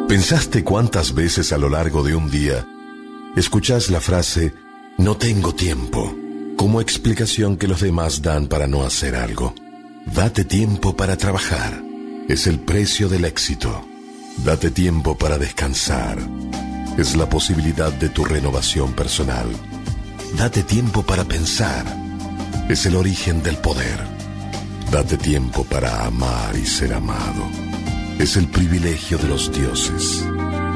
¿Pensaste cuántas veces a lo largo de un día escuchás la frase "no tengo tiempo" como explicación que los demás dan para no hacer algo? Date tiempo para trabajar. Es el precio del éxito. Date tiempo para descansar. Es la posibilidad de tu renovación personal. Date tiempo para pensar. Es el origen del poder. Date tiempo para amar y ser amado. Es el privilegio de los dioses.